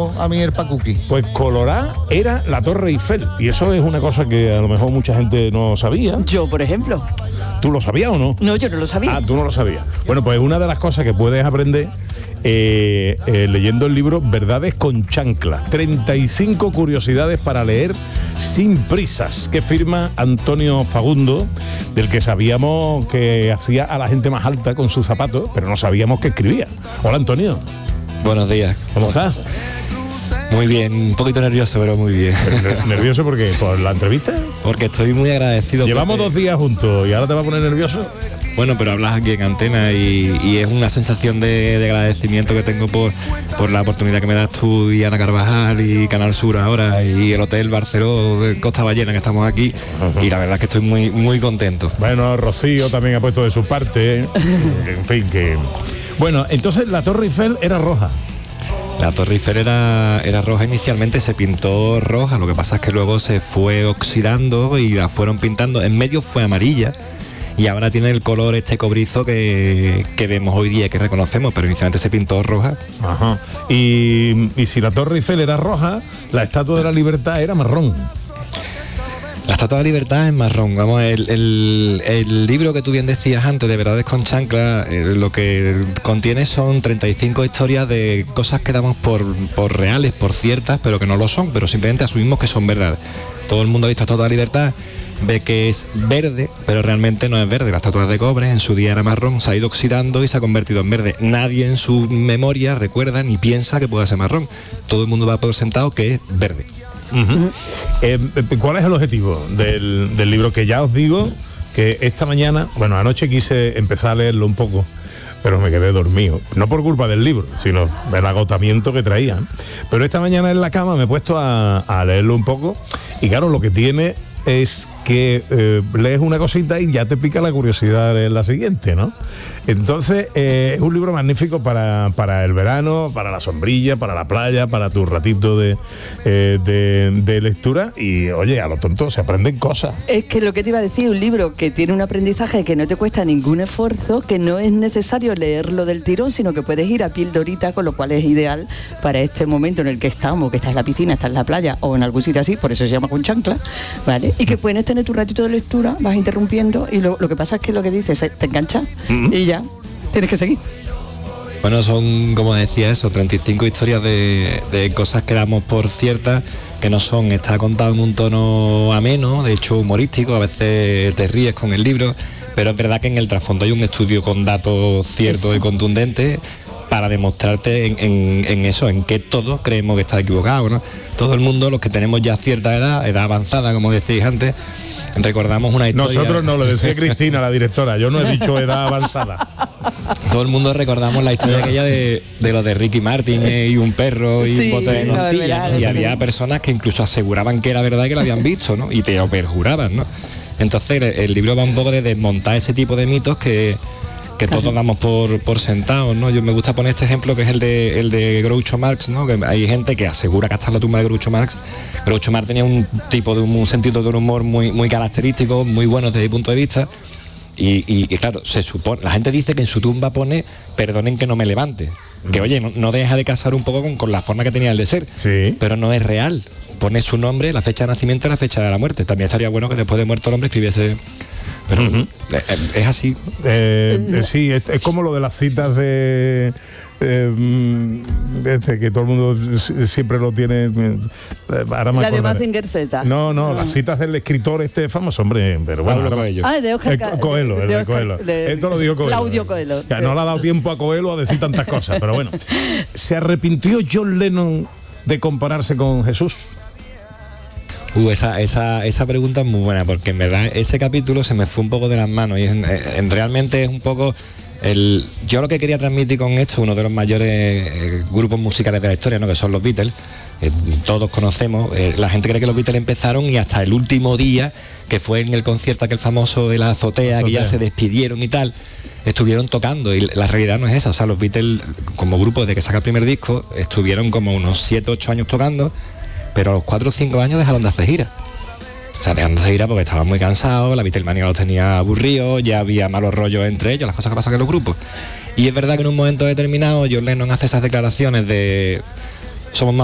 colorado a mí el pacuqui? Pues colorá era la Torre Eiffel, y eso es una cosa que a lo mejor mucha gente no sabía. Yo, por ejemplo. ¿Tú lo sabías o no? No, yo no lo sabía. Ah, tú no lo sabías. Bueno, pues una de las cosas que puedes aprender leyendo el libro Verdades con Chancla, 35 curiosidades para leer sin prisas, que firma Antonio Fagundo, del que sabíamos que hacía a la gente más alta con sus zapatos, pero no sabíamos que escribía. Hola, Antonio. Buenos días. ¿Cómo estás? Muy bien, un poquito nervioso, pero muy bien. ¿Nervioso por qué? ¿Por la entrevista? Porque estoy muy agradecido. Llevamos 2 días juntos y ahora te va a poner nervioso. Bueno, pero hablas aquí en antena y es una sensación de agradecimiento que tengo por la oportunidad que me das tú y Ana Carvajal y Canal Sur ahora y el Hotel Barceló de Costa Ballena, que estamos aquí. Y la verdad es que estoy muy, muy contento. Bueno, Rocío también ha puesto de su parte. En fin, que... Bueno, entonces la Torre Eiffel era roja. La Torre Eiffel era roja inicialmente, se pintó roja, lo que pasa es que luego se fue oxidando y la fueron pintando. En medio fue amarilla y ahora tiene el color este cobrizo que vemos hoy día, que reconocemos, pero inicialmente se pintó roja. Ajá. Y si la Torre Eiffel era roja, la Estatua de la Libertad era marrón. La Estatua de la Libertad es marrón. Vamos, el libro que tú bien decías antes, de Verdades con Chancla, lo que contiene son 35 historias de cosas que damos por reales, por ciertas, pero que no lo son, pero simplemente asumimos que son verdad. Todo el mundo ha visto la Estatua de la Libertad, ve que es verde, pero realmente no es verde. La estatua es de cobre, en su día era marrón, se ha ido oxidando y se ha convertido en verde. Nadie en su memoria recuerda ni piensa que pueda ser marrón. Todo el mundo va por sentado que es verde. ¿Cuál es el objetivo del libro? Que ya os digo que esta mañana, bueno, anoche quise empezar a leerlo un poco, pero me quedé dormido, no por culpa del libro, sino del agotamiento que traía. Pero esta mañana en la cama me he puesto a leerlo un poco, y claro, lo que tiene es que lees una cosita y ya te pica la curiosidad en la siguiente, ¿no? Entonces es un libro magnífico para el verano, para la sombrilla, para la playa, para tu ratito de lectura. Y oye, a lo tonto se aprenden cosas. Es que lo que te iba a decir, un libro que tiene un aprendizaje que no te cuesta ningún esfuerzo, que no es necesario leerlo del tirón, sino que puedes ir a pildorita, con lo cual es ideal para este momento en el que estamos, que estás en la piscina, estás en la playa o en algún sitio así, por eso se llama con chancla, ¿vale? Y que puedes tener tu ratito de lectura, vas interrumpiendo y lo que pasa es que lo que dices te engancha y ya tienes que seguir. Bueno, son, como decía eso, 35 historias de cosas que damos por ciertas, que no son. Está contado en un tono ameno, de hecho humorístico, a veces te ríes con el libro, pero es verdad que en el trasfondo hay un estudio con datos ciertos y contundentes para demostrarte en eso, en que todos creemos que está equivocado, ¿no? Todo el mundo, los que tenemos ya cierta edad avanzada, como decís antes, recordamos una historia. Nosotros no, lo decía Cristina, la directora, yo no he dicho edad avanzada. Todo el mundo recordamos la historia aquella de lo de Ricky Martin y un perro y un bote de nocilla, y había personas que incluso aseguraban que era verdad, que lo habían visto, ¿no? Y te lo perjuraban, ¿no? Entonces el libro va un poco de desmontar ese tipo de mitos que todos damos por sentados, ¿no? Yo me gusta poner este ejemplo, que es el de Groucho Marx, ¿no? Que hay gente que asegura que hasta la tumba de Groucho Marx tenía un tipo de un sentido de un humor muy, muy característico, muy bueno desde mi punto de vista, y claro, se supone, la gente dice que en su tumba pone perdonen que no me levante, que oye, no deja de casar un poco con la forma que tenía el de ser, sí, pero no es real. Pone su nombre, la fecha de nacimiento y la fecha de la muerte. También estaría bueno que después de muerto el hombre escribiese. Pero es así. Sí, es como lo de las citas que todo el mundo siempre lo tiene. La de Mazinger Z. No, las citas del escritor famoso, hombre, pero bueno. De Oscar Coelho, el de Coelho. Esto lo dijo Coelho. Claudio Coelho. No le ha dado tiempo a Coelho a decir tantas cosas, pero bueno. ¿Se arrepintió John Lennon de compararse con Jesús? Esa pregunta es muy buena, porque en verdad ese capítulo se me fue un poco de las manos y realmente es un poco yo lo que quería transmitir con esto, uno de los mayores grupos musicales de la historia, ¿no? Que son los Beatles, todos conocemos, la gente cree que los Beatles empezaron y hasta el último día, que fue en el concierto aquel famoso de la azotea, que ya se despidieron y tal, estuvieron tocando, y la realidad no es esa. O sea, los Beatles como grupo, desde que saca el primer disco, estuvieron como unos 7-8 años tocando, pero a los 4 o 5 años dejaron de hacer gira. O sea, dejaron de hacer gira porque estaban muy cansados, la Beatlemanía los tenía aburridos, ya había malos rollos entre ellos, las cosas que pasan en los grupos. Y es verdad que en un momento determinado John Lennon hace esas declaraciones de somos más